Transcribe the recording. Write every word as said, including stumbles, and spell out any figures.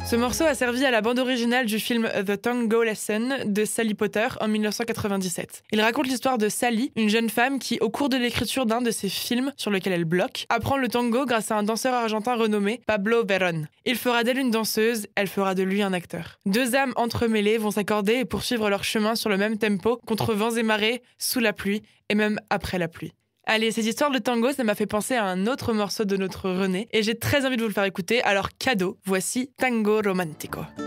Ce morceau a servi à la bande originale du film The Tango Lesson de Sally Potter en mille neuf cent quatre-vingt-dix-sept. Il raconte l'histoire de Sally, une jeune femme qui, au cours de l'écriture d'un de ses films sur lequel elle bloque, apprend le tango grâce à un danseur argentin renommé Pablo Verón. Il fera d'elle une danseuse, elle fera de lui un acteur. Deux âmes entremêlées vont s'accorder et poursuivre leur chemin sur le même tempo, contre vents et marées, sous la pluie et même après la pluie. Allez, cette histoire de tango, ça m'a fait penser à un autre morceau de notre René et j'ai très envie de vous le faire écouter, alors cadeau, voici Tango Romantico.